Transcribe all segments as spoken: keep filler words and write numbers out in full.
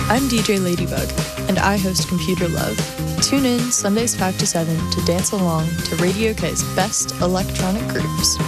I'm D J Ladybug, and I host Computer Love. Tune in Sundays five to seven to dance along to Radio K's best electronic grooves.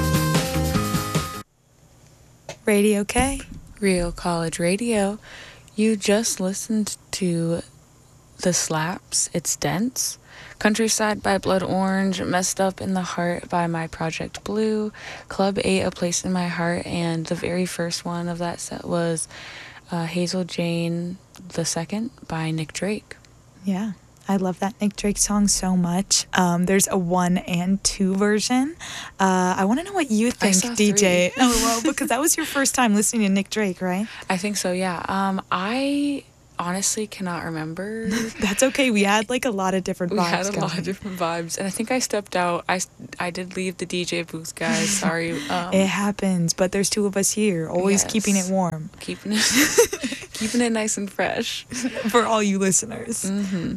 Radio K. Real College Radio. You just listened to The Slaps, It's Dense, Countryside by Blood Orange, Messed Up in the Heart by My Project Blue, Club eight, A Place in My Heart, and the very first one of that set was uh, Hazel Jane the Second by Nick Drake. Yeah, I love that Nick Drake song so much. Um, there's a one and two version. Uh, I want to know what you think, D J. Oh, well, because that was your first time listening to Nick Drake, right? I think so, yeah. Um, I honestly cannot remember. That's okay. We had like a lot of different vibes. We had a going. lot of different vibes, and I think I stepped out. I, I did leave the D J booth, guys. Sorry. Um, it happens, but there's two of us here, always yes. keeping it warm, keeping it, keeping it nice and fresh for all you listeners. Mm-hmm.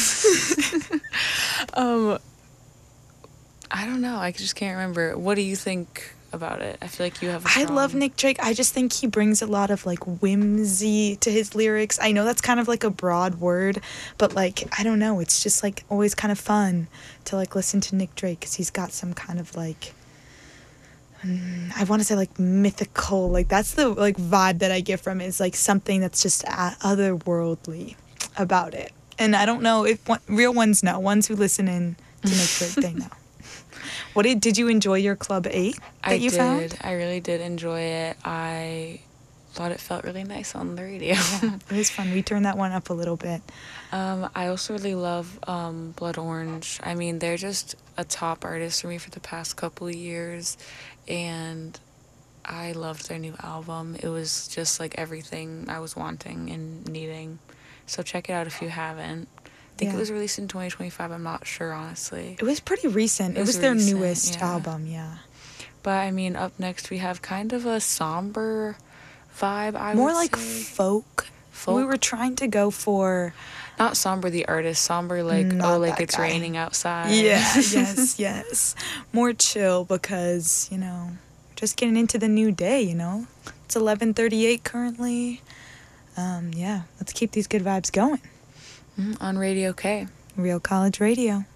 um, I don't know. I just can't remember. What do you think about it? I feel like you have a strong... I love Nick Drake. I just think he brings a lot of like whimsy to his lyrics. I know that's kind of like a broad word, but like I don't know, it's just like always kind of fun to like listen to Nick Drake because he's got some kind of like um, I want to say like mythical, like that's the like vibe that I get from it, is like something that's just uh, otherworldly about it. And I don't know if one, real ones know, ones who listen in to Nick Drake, they know. What did did you enjoy your Club eight that I you did. found? I really did enjoy it. I thought it felt really nice on the radio. Yeah, it was fun. We turned that one up a little bit. Um, I also really love um, Blood Orange. I mean, they're just a top artist for me for the past couple of years, and I loved their new album. It was just like everything I was wanting and needing. So check it out if you haven't. I think yeah. it was released in twenty twenty-five. I'm not sure, honestly. It was pretty recent. It, it was, was their recent, newest yeah. album, yeah. But, I mean, up next we have kind of a somber vibe, I More would like say. folk. Folk? We were trying to go for... Not somber the artist, somber like, Not oh, like it's guy. raining outside. Yeah, yes, yes. More chill because, you know, just getting into the new day, you know. It's eleven thirty-eight currently. Um, yeah, let's keep these good vibes going. Mm, on Radio K. Real College Radio.